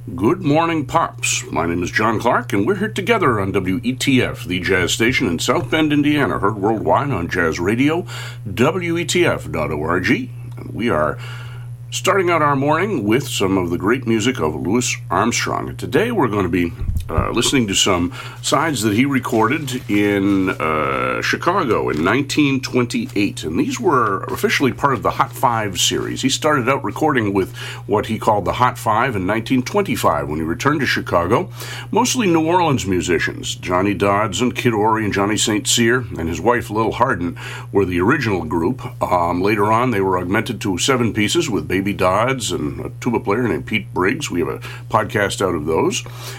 Good morning, Pops. My name is John Clark, and we're here together on WETF, the jazz station in South Bend, Indiana, heard worldwide on Jazz Radio, WETF.org. And we are starting out our morning with some of the great music of Louis Armstrong. And today we're going to be listening to some sides that he recorded in Chicago in 1928. And these were officially part of the Hot Five series. He started out recording with what he called the Hot Five in 1925 when he returned to Chicago. Mostly New Orleans musicians. Johnny Dodds and Kid Ory and Johnny St. Cyr and his wife Lil Hardin were the original group. Later on, they were augmented to 7 pieces with Baby Dodds and a tuba player named Pete Briggs. We have a podcast out of those.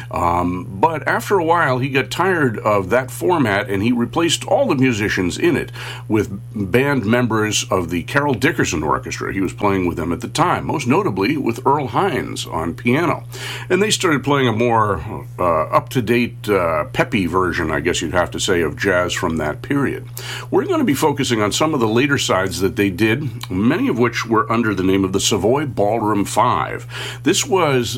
But after a while, he got tired of that format, and he replaced all the musicians in it with band members of the Carol Dickerson Orchestra. He was playing with them at the time, most notably with Earl Hines on piano. And they started playing a more up-to-date, peppy version, I guess you'd have to say, of jazz from that period. We're going to be focusing on some of the later sides that they did, many of which were under the name of the Savoy Ballroom 5. This was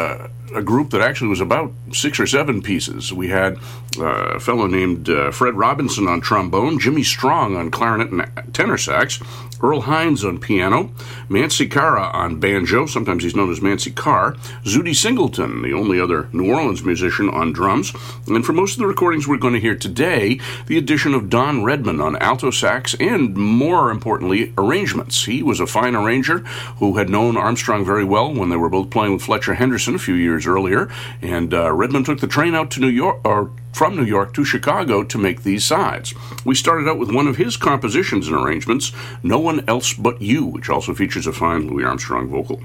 a group that actually was about 6 or 7 pieces. We had a fellow named Fred Robinson on trombone, Jimmy Strong on clarinet and tenor sax, Earl Hines on piano, Mancy Cara on banjo, sometimes he's known as Mancy Carr, Zutty Singleton, the only other New Orleans musician, on drums, and for most of the recordings we're going to hear today, the addition of Don Redman on alto sax, and more importantly, arrangements. He was a fine arranger who had known Armstrong very well when they were both playing with Fletcher Henderson a few years earlier, and Redman took the train out to New York, or from New York to Chicago, to make these sides. We started out with one of his compositions and arrangements, No One Else But You, which also features a fine Louis Armstrong vocal.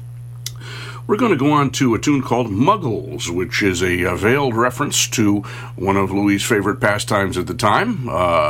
We're going to go on to a tune called Muggles, which is a veiled reference to one of Louis' favorite pastimes at the time,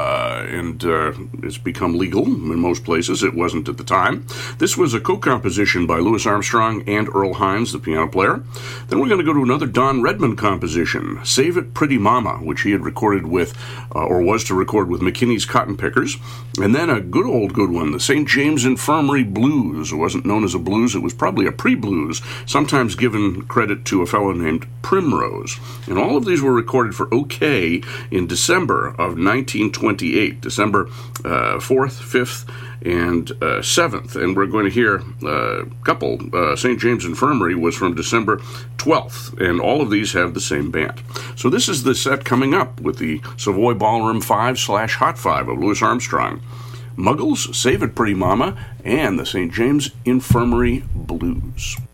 and it's become legal in most places. It wasn't at the time. This was a co-composition by Louis Armstrong and Earl Hines, the piano player. Then we're going to go to another Don Redman composition, Save It Pretty Mama, which he had recorded with, or was to record with McKinney's Cotton Pickers. And then a good one, the St. James Infirmary Blues. It wasn't known as a blues, it was probably a pre-blues, sometimes given credit to a fellow named Primrose. And all of these were recorded for OK in December of 1928, December 4th, 5th, and 7th. And we're going to hear a couple. St. James Infirmary was from December 12th, and all of these have the same band. So this is the set coming up with the Savoy Ballroom 5/Hot 5 of Louis Armstrong. Muggles, Save It Pretty Mama, and the St. James Infirmary Blues.